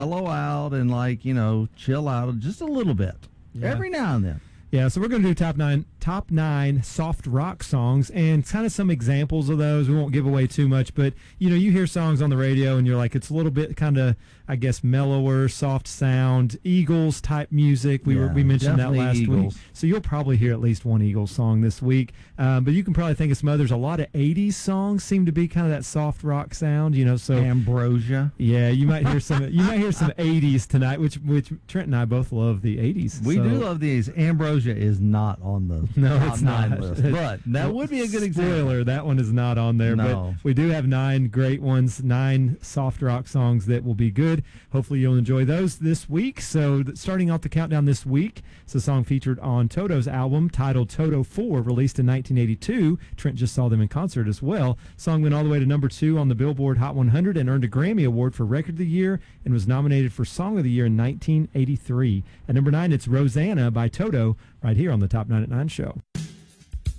mellow out and chill out just a little bit every now and then. Yeah, so we're going to do top nine soft rock songs and kind of some examples of those. We won't give away too much, but you hear songs on the radio and you're like, it's a little bit kind of, I guess, mellower, soft sound, Eagles type music. We mentioned that last week, so you'll probably hear at least one Eagles song this week. But you can probably think of some others. A lot of '80s songs seem to be kind of that soft rock sound. So Ambrosia. Yeah, you might hear some. You might hear some '80s tonight, which Trent and I both love the '80s. We do love these. Ambrosia is not on the it's not list, but that would be a good example. Spoiler: that one is not on there. No. But we do have 9 great ones, 9 soft rock songs that will be good. Hopefully, you'll enjoy those this week. So, starting off the countdown this week, it's a song featured on Toto's album titled Toto 4, released in 1982. Trent just saw them in concert as well. Song went all the way to number 2 on the Billboard Hot 100 and earned a Grammy Award for Record of the Year and was nominated for Song of the Year in 1983. At number 9, it's Rosanna by Toto, right here on the Top 9 at 9 show.